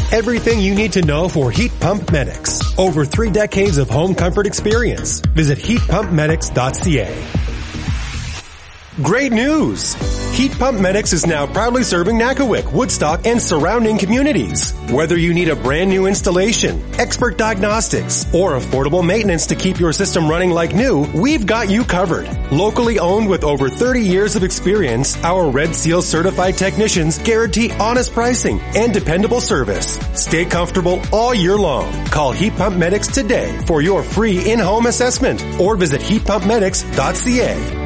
Everything you need to know for Heat Pump Medics. Over 3 decades of home comfort experience. Visit heatpumpmedics.ca. Great news! Heat Pump Medics is now proudly serving Nakawic, Woodstock, and surrounding communities. Whether you need a brand new installation, expert diagnostics, or affordable maintenance to keep your system running like new, we've got you covered. Locally owned with over 30 years of experience, our Red Seal certified technicians guarantee honest pricing and dependable service. Stay comfortable all year long. Call Heat Pump Medics today for your free in-home assessment or visit heatpumpmedics.ca.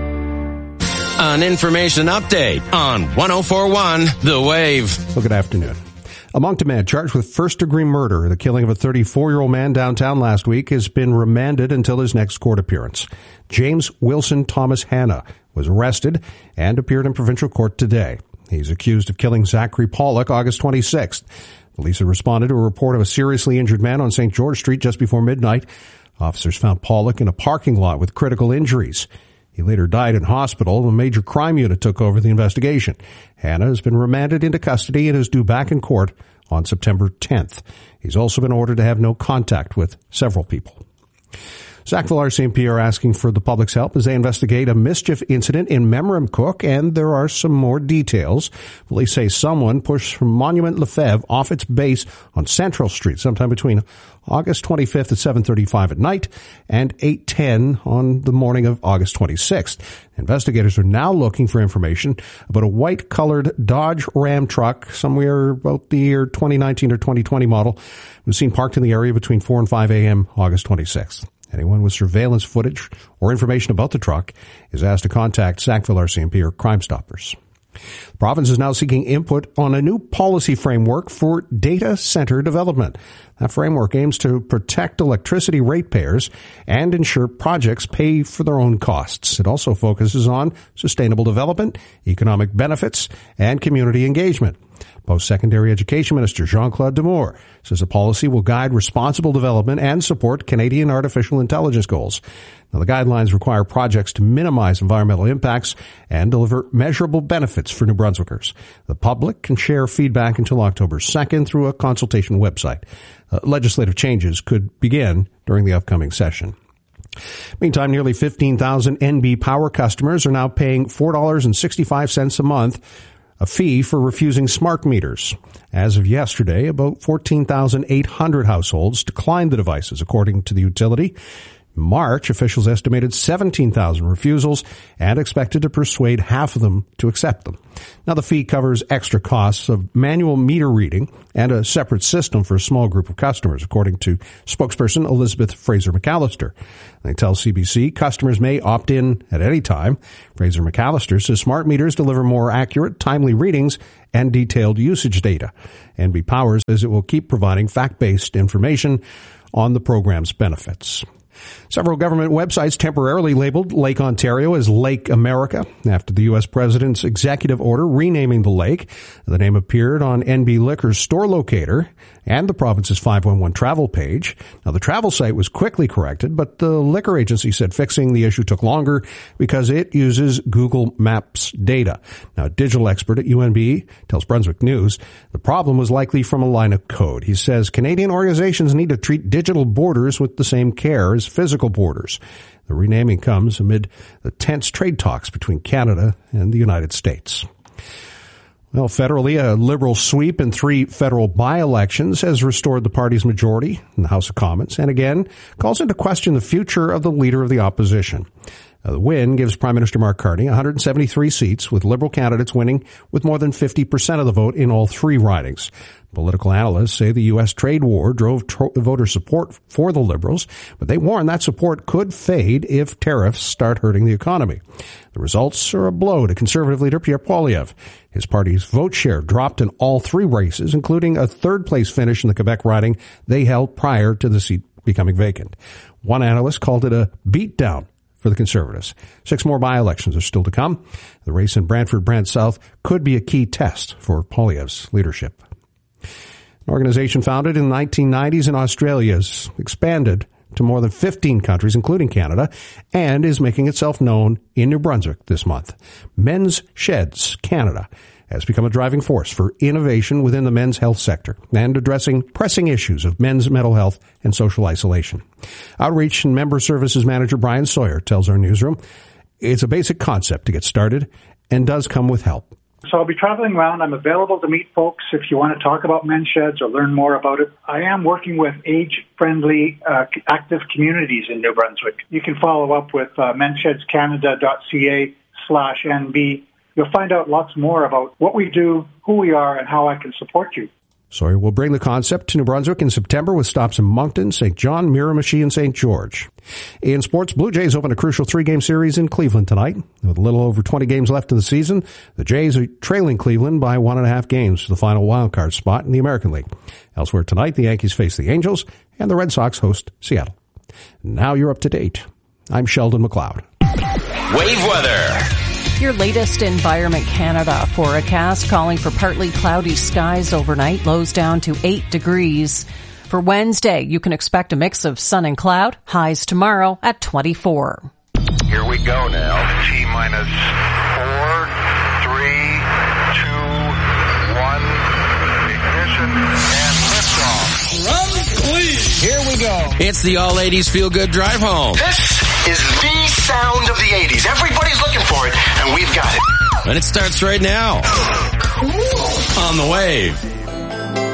An information update on 104.1 The Wave. Well, good afternoon. A Moncton man charged with first-degree murder, the killing of a 34-year-old man downtown last week, has been remanded until his next court appearance. James Wilson Thomas Hanna was arrested and appeared in provincial court today. He's accused of killing Zachary Pollock August 26th. Police had responded to a report of a seriously injured man on St. George Street just before midnight. Officers found Pollock in a parking lot with critical injuries. He later died in hospital. A major crime unit took over the investigation. Hanna has been remanded into custody and is due back in court on September 10th. He's also been ordered to have no contact with several people. Sackville RCMP are asking for the public's help as they investigate a mischief incident in Memramcook, and there are some more details. Police say someone pushed from Monument Lefebvre off its base on Central Street sometime between August 25th at 7:35 at night and 8:10 on the morning of August 26th. Investigators are now looking for information about a white-colored Dodge Ram truck, somewhere about the year 2019 or 2020 model, was seen parked in the area between 4 and 5 a.m. August 26th. Anyone with surveillance footage or information about the truck is asked to contact Sackville RCMP or Crime Stoppers. The province is now seeking input on a new policy framework for data center development. That framework aims to protect electricity ratepayers and ensure projects pay for their own costs. It also focuses on sustainable development, economic benefits, and community engagement. Post-secondary education minister Jean-Claude Demore says the policy will guide responsible development and support Canadian artificial intelligence goals. Now, the guidelines require projects to minimize environmental impacts and deliver measurable benefits for New Brunswickers. The public can share feedback until October 2nd through a consultation website. Legislative changes could begin during the upcoming session. Meantime, nearly 15,000 NB Power customers are now paying $4.65 a month, a fee for refusing smart meters. As of yesterday, about 14,800 households declined the devices, according to the utility. In March, officials estimated 17,000 refusals and expected to persuade half of them to accept them. Now, the fee covers extra costs of manual meter reading and a separate system for a small group of customers, according to spokesperson Elizabeth Fraser-McAllister. They tell CBC customers may opt in at any time. Fraser-McAllister says smart meters deliver more accurate, timely readings and detailed usage data. NB Power says it will keep providing fact-based information on the program's benefits. Several government websites temporarily labeled Lake Ontario as Lake America after the U.S. President's executive order renaming the lake. The name appeared on NB Liquor's store locator and the province's 511 travel page. Now, the travel site was quickly corrected, but the liquor agency said fixing the issue took longer because it uses Google Maps data. Now, a digital expert at UNB tells Brunswick News the problem was likely from a line of code. He says Canadian organizations need to treat digital borders with the same care as physical borders. The renaming comes amid the tense trade talks between Canada and the United States. Well, federally, a Liberal sweep in 3 federal by-elections has restored the party's majority in the House of Commons and again calls into question the future of the leader of the opposition. The win gives Prime Minister Mark Carney 173 seats, with Liberal candidates winning with more than 50% of the vote in all 3 ridings. Political analysts say the U.S. trade war drove voter support for the Liberals, but they warn that support could fade if tariffs start hurting the economy. The results are a blow to Conservative leader Pierre Poilievre. His party's vote share dropped in all 3 races, including a 3rd-place finish in the Quebec riding they held prior to the seat becoming vacant. One analyst called it a beatdown for the Conservatives. 6 more by-elections are still to come. The race in Brantford-Brant South could be a key test for Poilievre's leadership. An organization founded in the 1990s in Australia has expanded to more than 15 countries, including Canada, and is making itself known in New Brunswick this month. Men's Sheds Canada has become a driving force for innovation within the men's health sector and addressing pressing issues of men's mental health and social isolation. Outreach and Member Services Manager Brian Sawyer tells our newsroom it's a basic concept to get started and does come with help. So I'll be traveling around. I'm available to meet folks if you want to talk about men's sheds or learn more about it. I am working with age-friendly, active communities in New Brunswick. You can follow up with menshedscanada.ca/NB. You'll find out lots more about what we do, who we are, and how I can support you. Sawyer will bring the concept to New Brunswick in September with stops in Moncton, St. John, Miramichi, and St. George. In sports, Blue Jays open a crucial 3-game series in Cleveland tonight. With a little over 20 games left in the season, the Jays are trailing Cleveland by 1.5 games for the final wildcard spot in the American League. Elsewhere tonight, the Yankees face the Angels, and the Red Sox host Seattle. Now you're up to date. I'm Sheldon McLeod. Wave weather. Your latest Environment Canada forecast calling for partly cloudy skies overnight, lows down to 8 degrees. For Wednesday, you can expect a mix of sun and cloud, highs tomorrow at 24. Here we go now. T-minus 4, 3, 2, 1. Ignition and liftoff. Run, please. Here we go. It's the All 80s Feel Good Drive Home. This is the sound of the 80s. Everybody's looking for it, and we've got it. And it starts right now. On the Wave.